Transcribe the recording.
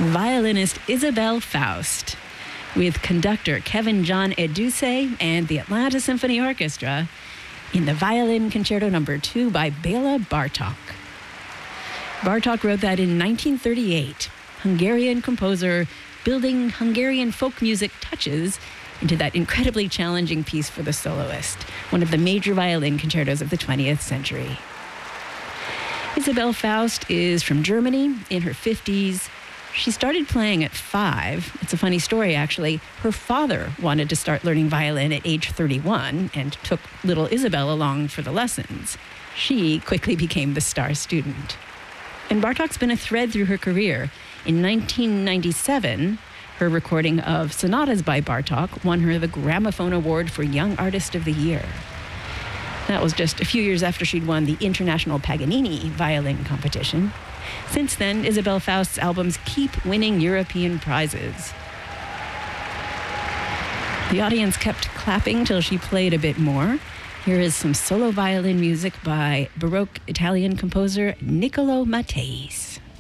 violinist Isabelle Faust, with conductor Kevin John Eduse and the Atlanta Symphony Orchestra in the Violin Concerto No. 2 by Bela Bartok. Bartok wrote that in 1938, Hungarian composer building Hungarian folk music touches into that incredibly challenging piece for the soloist, one of the major violin concertos of the 20th century. Isabelle Faust is from Germany, in her 50s. She started playing at 5. It's a funny story, actually. Her father wanted to start learning violin at age 31 and took little Isabelle along for the lessons. She quickly became the star student. And Bartok's been a thread through her career. In 1997, her recording of sonatas by Bartok won her the Gramophone Award for Young Artist of the Year. That was just a few years after she'd won the International Paganini Violin Competition. Since then, Isabelle Faust's albums keep winning European prizes. The audience kept clapping till she played a bit more. Here is some solo violin music by Baroque Italian composer Niccolo Matteis.